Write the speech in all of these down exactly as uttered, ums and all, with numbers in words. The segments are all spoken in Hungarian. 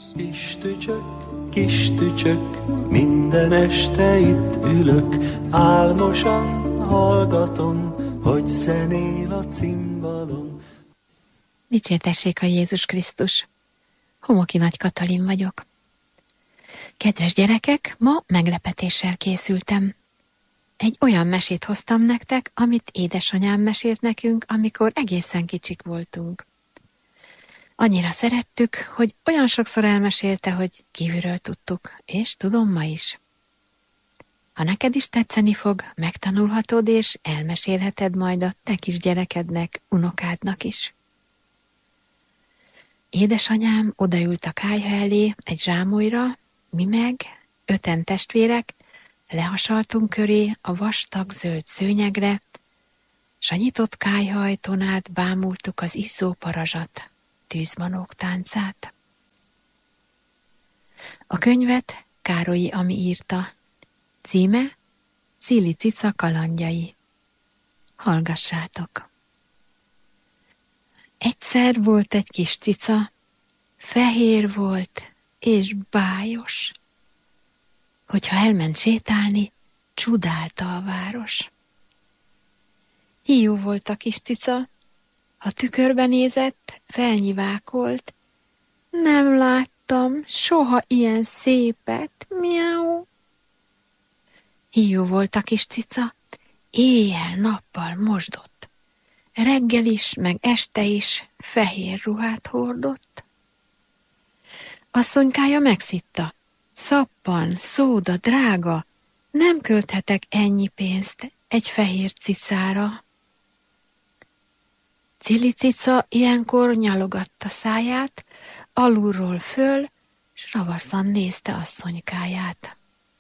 Kis tücsök, kis tücsök, minden este itt ülök, álmosan hallgatom, hogy zenél a cimbalom. Dicsértessék a Jézus Krisztus! Homoki Nagy Katalin vagyok. Kedves gyerekek, ma meglepetéssel készültem. Egy olyan mesét hoztam nektek, amit édesanyám mesélt nekünk, amikor egészen kicsik voltunk. Annyira szerettük, hogy olyan sokszor elmesélte, hogy kívülről tudtuk, és tudom ma is. Ha neked is tetszeni fog, megtanulhatod, és elmesélheted majd a te kis gyerekednek, unokádnak is. Édesanyám odaült a kályha elé egy zsámolyra, mi meg, öten testvérek, lehasaltunk köré a vastag zöld szőnyegre, s a nyitott kályha ajtón át bámultuk az izzó parazsat, tűzmanók táncát. A könyvet Károlyi Ami írta. Címe Cili cica kalandjai. Hallgassátok! Egyszer volt egy kis cica, fehér volt és bájos. Hogyha elment sétálni, csodálta a város. Hiú volt a kis cica, ha tükörbe nézett, felnyivákolt. Nem láttam soha ilyen szépet, miau. Hiú volt a kis cica, éjjel-nappal mosdott. Reggel is, meg este is fehér ruhát hordott. Asszonykája megszitta. Szappan, szóda, drága, nem költhetek ennyi pénzt egy fehér cicára. Cili cica ilyenkor nyalogatta száját, alulról föl, s ravaszan nézte asszonykáját.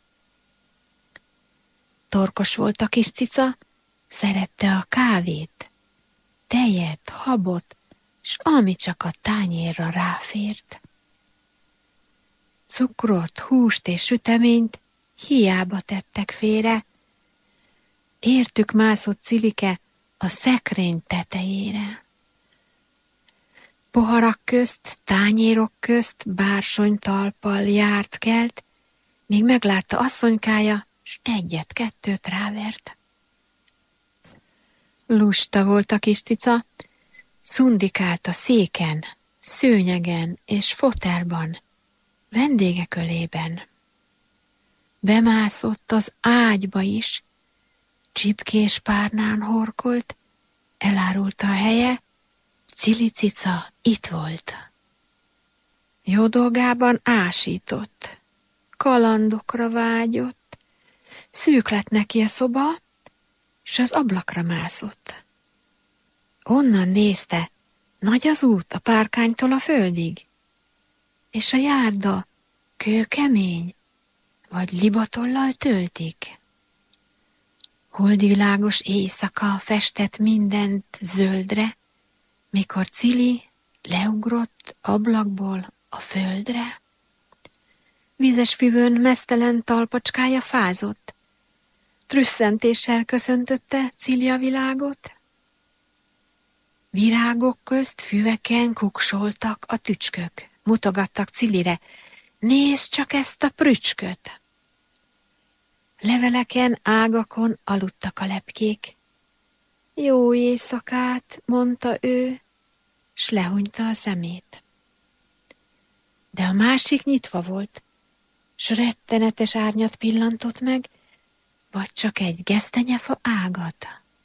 Torkos volt a kis cica, szerette a kávét, tejet, habot, s ami csak a tányérra ráfért. Cukrot, húst és süteményt hiába tettek félre, értük mászott Cilike a szekrény tetejére. Poharak közt, tányérok közt bársonytalppal járt kelt, míg meglátta asszonykája, s egyet-kettőt rávert. Lusta volt a kis cica, szundikált a széken, szőnyegen és fotelban, vendégek ölében. Bemászott az ágyba is, csipkés párnán horkolt, elárulta a helye, Cili cica itt volt. Jó dolgában ásított, kalandokra vágyott, szűk lett neki a szoba, s az ablakra mászott. Onnan nézte, nagy az út a párkánytól a földig, és a járda kőkemény, vagy libatollal töltik. Holdvilágos éjszaka festett mindent zöldre, mikor Cili leugrott ablakból a földre. Vízes füvön meztelen talpacskája fázott, trüsszentéssel köszöntötte Cili a világot. Virágok közt füveken kuksoltak a tücskök, mutogattak Cilire, nézd csak ezt a prücsköt! Leveleken, ágakon aludtak a lepkék. Jó éjszakát, mondta ő, s lehunyta a szemét. De a másik nyitva volt, s rettenetes árnyat pillantott meg, vagy csak egy gesztenyefa ágat.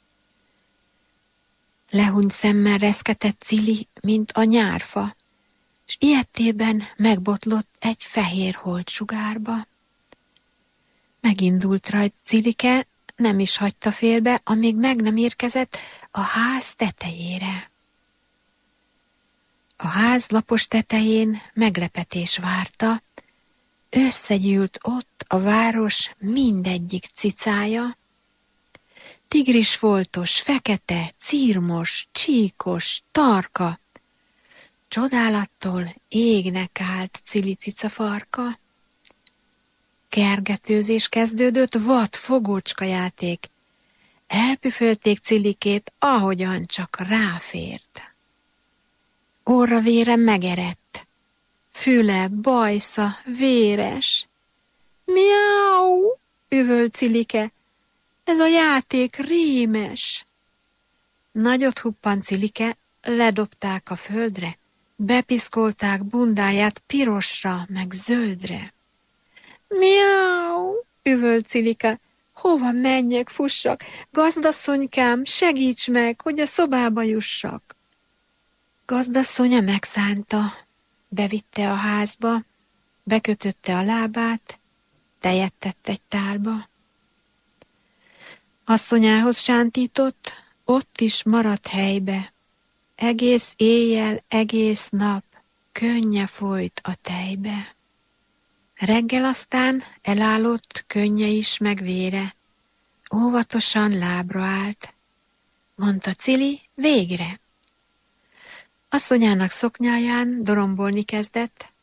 Lehunyt szemmel reszketett Cili, mint a nyárfa, s ilyettében megbotlott egy fehér holdsugárba. Megindult rajt Cilike, nem is hagyta félbe, amíg meg nem érkezett a ház tetejére. A ház lapos tetején meglepetés várta, összegyűlt ott a város mindegyik cicája, tigris foltos, fekete, círmos, csíkos, tarka, csodálattól égnek állt Cili cica farka. Kergetőzés kezdődött, vad fogócska játék. Elpüfölték Cilikét, ahogyan csak ráfért. Orra vére megerett, füle, bajsza, véres. Miau, üvölt Cilike, ez a játék rémes. Nagyot huppant Cilike, ledobták a földre, bepiszkolták bundáját pirosra, meg zöldre. Miau, üvölt Cilike, hova menjek, fussak, gazdasszonykám, segíts meg, hogy a szobába jussak. Gazdasszonya megszánta, bevitte a házba, bekötötte a lábát, tejet tett egy tálba. Asszonyához sántított, ott is maradt helybe. Egész éjjel, egész nap könnye folyt a tejbe. Reggel aztán elállott könnye is meg vére. Óvatosan lábra állt. Mondta Cili, végre. Asszonyának szoknyáján dorombolni kezdett,